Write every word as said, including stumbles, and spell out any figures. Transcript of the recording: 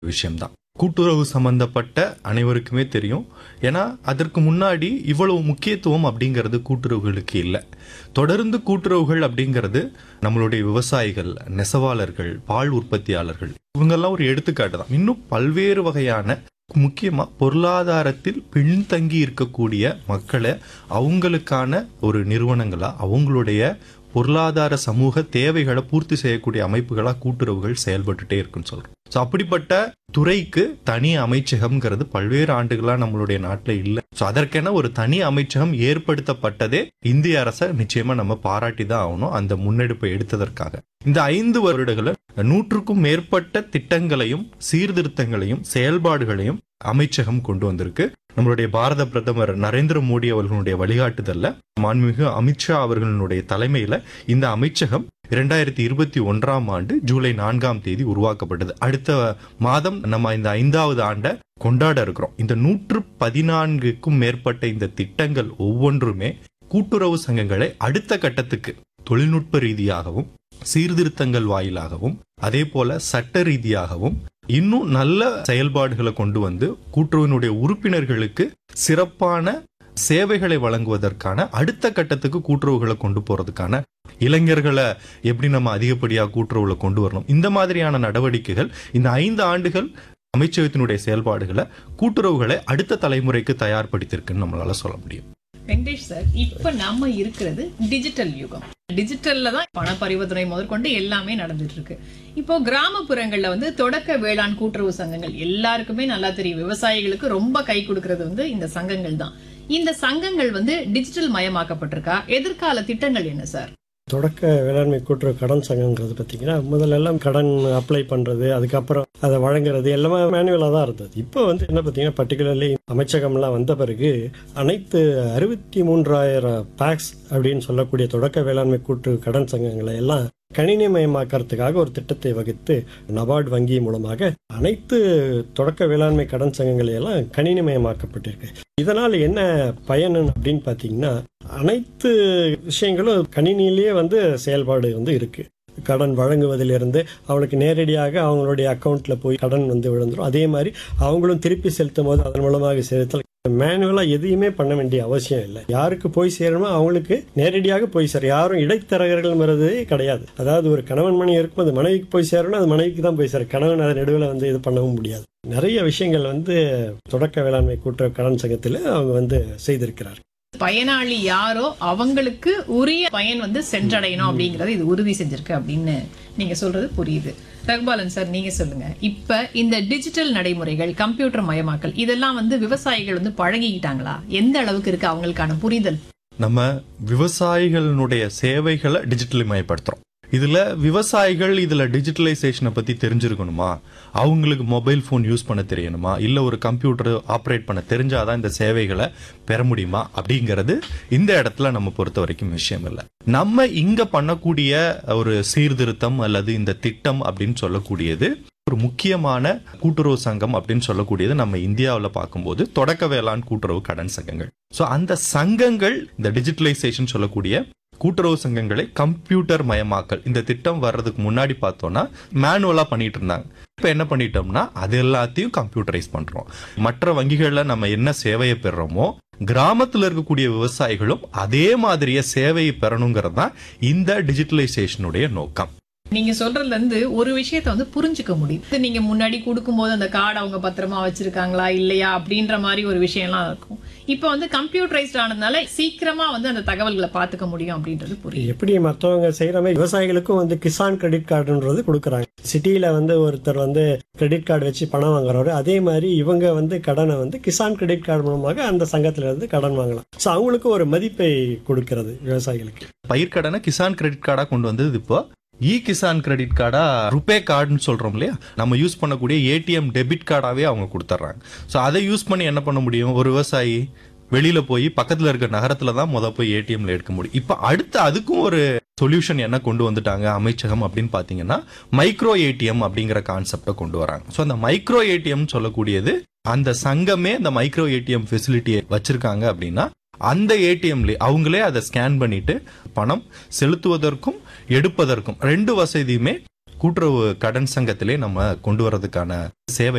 விஷயம்தான். கூட்டுறவு சம்பந்தப்பட்ட அனைவருக்குமே தெரியும். ஏன்னா அதற்கு முன்னாடி இவ்வளவு முக்கியத்துவம் அப்படிங்கிறது கூட்டுறவுகளுக்கு இல்லை. தொடர்ந்து கூட்டுறவுகள் அப்படிங்கிறது நம்மளுடைய விவசாயிகள், நெசவாளர்கள், பால் உற்பத்தியாளர்கள் இவங்கெல்லாம் ஒரு எடுத்துக்காட்டு தான். இன்னும் பல்வேறு வகையான முக்கியமா பொருளாதாரத்தில் பின்தங்கி இருக்கக்கூடிய மக்களை அவங்களுக்கான ஒரு நிறுவனங்களா, அவங்களுடைய பொருளாதார சமூக தேவைகளை பூர்த்தி செய்யக்கூடிய அமைப்புகளா கூட்டுறவுகள் செயல்பட்டுட்டே இருக்குன்னு சொல்றோம். ஸோ அப்படிப்பட்ட துறைக்கு தனி அமைச்சகம்ங்கிறது பல்வேறு ஆண்டுகளா நம்மளுடைய நாட்டில் இல்லை. ஸோ அதற்கென ஒரு தனி அமைச்சகம் ஏற்படுத்தப்பட்டதே இந்திய அரசை நிச்சயமா நம்ம பாராட்டி தான் ஆகணும், அந்த முன்னெடுப்பை எடுத்ததற்காக. இந்த ஐந்து வருடங்கள நூற்றுக்கும் மேற்பட்ட திட்டங்களையும் சீர்திருத்தங்களையும் செயல்பாடுகளையும் அமைச்சகம் கொண்டு வந்திருக்கு. நம்மளுடைய பாரத பிரதமர் நரேந்திர மோடி அவர்களுடைய வழிகாட்டுதல்ல மாண்புமிகு அமித்ஷா அவர்களுடைய தலைமையில இந்த அமைச்சகம் இரண்டாயிரத்தி இருபத்தி ஒன்றாம் ஆண்டு ஜூலை நான்காம் தேதி உருவாக்கப்பட்டது. அடுத்த மாதம் நம்ம இந்த ஐந்தாவது ஆண்டை கொண்டாட இருக்கிறோம். இந்த நூற்று பதினான்குக்கும் மேற்பட்ட இந்த திட்டங்கள் ஒவ்வொன்றுமே கூட்டுறவு சங்கங்களை அடுத்த கட்டத்துக்கு தொழில்நுட்ப ரீதியாகவும் சீர்திருத்தங்கள் வாயிலாகவும் அதே போல சட்ட ரீதியாகவும் இன்னும் நல்ல செயல்பாடுகளை கொண்டு வந்து கூட்டுறவினுடைய உறுப்பினர்களுக்கு சிறப்பான சேவைகளை வழங்குவதற்கான அடுத்த கட்டத்துக்கு கூட்டுறவுகளை கொண்டு போறதுக்கான, இளைஞர்களை எப்படி நம்ம அதிகப்படியாக கூட்டுறவுல கொண்டு வரணும், இந்த மாதிரியான நடவடிக்கைகள் இந்த ஐந்து ஆண்டுகள் அமைச்சகத்தினுடைய செயல்பாடுகளை கூட்டுறவுகளை அடுத்த தலைமுறைக்கு தயார்படுத்தியிருக்குன்னு நம்மளால சொல்ல முடியும். வெங்கடேஷ் சார், இப்ப நாம இருக்கிறது டிஜிட்டல் யுகம். டிஜிட்டல்ல தான் பண பரிவர்த்தனை முதற்கொண்டு எல்லாமே நடந்துட்டு இருக்கு. இப்போ கிராமப்புறங்கள்ல வந்து தொடக்க வேளாண் கூட்டுறவு சங்கங்கள் எல்லாருக்குமே நல்லா தெரியும். விவசாயிகளுக்கு ரொம்ப கை கொடுக்கறது வந்து இந்த சங்கங்கள் தான். இந்த சங்கங்கள் வந்து டிஜிட்டல் மயமாக்கப்பட்டிருக்கா? எதிர்கால திட்டங்கள் என்ன சார்? தொடக்க வேளாண்மை கூட்டுறவு கடன் சங்கங்கிறது பார்த்தீங்கன்னா முதல்ல எல்லாம் கடன் அப்ளை பண்ணுறது, அதுக்கப்புறம் அதை வழங்குறது எல்லாமே மேனுவலாக தான் இருந்தது. இப்போ வந்து என்ன பார்த்தீங்கன்னா பர்டிகுலர்லி அமைச்சகம்லாம் வந்த பிறகு அனைத்து அறுபத்தி மூன்றாயிரம் பேக்ஸ் அப்படின்னு சொல்லக்கூடிய தொடக்க வேளாண்மை கூட்டுறவு கடன் சங்கங்களை எல்லாம் கணினிமயமாக்கிறதுக்காக ஒரு திட்டத்தை வகுத்து நபார்டு வங்கி மூலமாக அனைத்து தொடக்க வேளாண்மை கடன் சங்கங்களை எல்லாம் கணினிமயமாக்கப்பட்டிருக்கு. இதனால் என்ன பயன் அப்படின்னு பார்த்தீங்கன்னா அனைத்து விஷயங்களும் கணினியிலேயே வந்து செயல்பாடு வந்து இருக்கு. கடன் வழங்குவதிலிருந்து அவனுக்கு நேரடியாக அவங்களுடைய அக்கௌண்ட்ல போய் கடன் வந்து விழுந்துடும். அதே மாதிரி அவங்களும் திருப்பி செலுத்தும் போது அதன் மூலமாக செலுத்தல். மேனுவலா எதையுமே பண்ண வேண்டிய அவசியம் இல்லை. யாருக்கு போய் சேரணுமோ அவங்களுக்கு நேரடியாக போய் சேர, யாரும் இடைத்தரகர்கள்ங்கிறதே கிடையாது. அதாவது ஒரு கணவன் மணி இருக்கும், அது மனைவிக்கு போய் சேரணும், அது மனைவிக்கு தான் போய் சேர, கணவன் அதை நடுவில் வந்து இது பண்ணவும் முடியாது. நிறைய விஷயங்கள் வந்து தொடக்க வேளாண்மை கூட்டுறவு கடன் சங்கத்தில் அவங்க வந்து செய்திருக்கிறார். பயனாளி யாரோ அவங்களுக்கு உரிய பயன் வந்து சென்றடையணும் அப்படிங்கறது இது உறுதி செஞ்சிருக்கு அப்படின்னு நீங்க சொல்றது புரியுது. ரகுபாலன் சார், நீங்க சொல்லுங்க. இப்ப இந்த டிஜிட்டல் நடைமுறைகள், கம்ப்யூட்டர் மயமாக்கல் இதெல்லாம் வந்து விவசாயிகள் வந்து பழகிக்கிட்டாங்களா? எந்த அளவுக்கு இருக்கு அவங்களுக்கான புரிதல்? நம்ம விவசாயிகளுடைய சேவைகளை டிஜிட்டல் மயப்படுத்துறோம். இதுல விவசாயிகள் இதுல டிஜிட்டலைசேஷனை பத்தி தெரிஞ்சிருக்கணுமா, அவங்களுக்கு மொபைல் போன் யூஸ் பண்ண தெரியணுமா, இல்ல ஒரு கம்ப்யூட்டர் ஆப்ரேட் பண்ண தெரிஞ்சாதான் இந்த சேவைகளை பெற முடியுமா அப்படிங்கிறது இந்த இடத்துல நம்ம பொறுத்த வரைக்கும் விஷயம் இல்லை. நம்ம இங்க பண்ணக்கூடிய ஒரு சீர்திருத்தம் அல்லது இந்த திட்டம் அப்படின்னு சொல்லக்கூடியது ஒரு முக்கியமான கூட்டுறவு சங்கம் அப்படின்னு சொல்லக்கூடியது நம்ம இந்தியாவில் பார்க்கும்போது தொடக்க வேளாண் கூட்டுறவு கடன் சங்கங்கள். ஸோ அந்த சங்கங்கள் இந்த டிஜிட்டலைசேஷன் சொல்லக்கூடிய கூட்டுறவு சங்கங்களை கம்ப்யூட்டர் மயமாக்கல் இந்த திட்டம் வர்றதுக்கு முன்னாடி பார்த்தோம்னா மேனுவலா பண்ணிட்டு இருந்தாங்க. இப்ப என்ன பண்ணிட்டோம்னா அது எல்லாத்தையும் கம்ப்யூட்டரைஸ் பண்றோம். மற்ற வங்கிகள்ல நம்ம என்ன சேவையை பெறோமோ கிராமத்தில் இருக்கக்கூடிய விவசாயிகளும் அதே மாதிரியே சேவையை பெறணுங்கிறது தான் இந்த டிஜிட்டலைசேஷனுடைய நோக்கம். நீங்க சொல்றதுல இருந்து ஒரு விஷயத்த வந்து புரிஞ்சுக்க முடியுது. நீங்க முன்னாடி கொடுக்கும் போது அந்த கார்டு அவங்க பத்திரமா வச்சிருக்காங்களா இல்லையா அப்படின்ற மாதிரி ஒரு விஷயம் எல்லாம் இருக்கும். இப்ப வந்து கம்ப்யூட்டரைஸ்ட் ஆனதுனால சீக்கிரமா வந்து அந்த தகவல்களை பாத்துக்க முடியும் அப்படின்றது புரியும். எப்படி மற்றவங்க செய்யற மாதிரி விவசாயிகளுக்கும் வந்து கிசான் கிரெடிட் கார்டுன்றது கொடுக்குறாங்க. சிட்டியில வந்து ஒருத்தர் வந்து கிரெடிட் கார்டு வச்சு பணம் வாங்குறாரு, அதே மாதிரி இவங்க வந்து கடனை வந்து கிசான் கிரெடிட் கார்டு மூலமாக அந்த சங்கத்துல இருந்து கடன் வாங்கலாம். ஸோ அவங்களுக்கு ஒரு மதிப்பை கொடுக்கிறது விவசாயிகளுக்கு. பயிர்க்கடனை கிசான் கிரெடிட் கார்டா கொண்டு வந்தது இப்போ இ கிசான் கிரெடிட் கார்டா, ருபே கார்டுன்னு சொல்றோம் இல்லையா, நம்ம யூஸ் பண்ணக்கூடிய ஏடிஎம் டெபிட் கார்டாவே அவங்க கொடுத்துட்றாங்க. ஸோ அதை யூஸ் பண்ணி என்ன பண்ண முடியும், ஒரு விவசாயி வெளியில போய் பக்கத்துல இருக்க நகரத்துல தான் முத போய் ஏடிஎம்ல எடுக்க முடியும். இப்ப அடுத்து அதுக்கும் ஒரு சொல்யூஷன் என்ன கொண்டு வந்துட்டாங்க அமைச்சகம் அப்படின்னு பாத்தீங்கன்னா மைக்ரோ ஏடிஎம் அப்படிங்கிற கான்செப்டை கொண்டு வராங்க. ஸோ அந்த மைக்ரோ ஏடிஎம் சொல்லக்கூடியது அந்த சங்கமே இந்த மைக்ரோ ஏடிஎம் ஃபெசிலிட்டியை வச்சிருக்காங்க அப்படின்னா அந்த ஏடிஎம்ல அவங்களே அதை ஸ்கேன் பண்ணிட்டு பணம் செலுத்துவதற்கும் எடுப்பதற்கும் ரெண்டு வசதியுமே கூட்டுறவு கடன் சங்கத்திலே நம்ம கொண்டு வரதுக்கான சேவை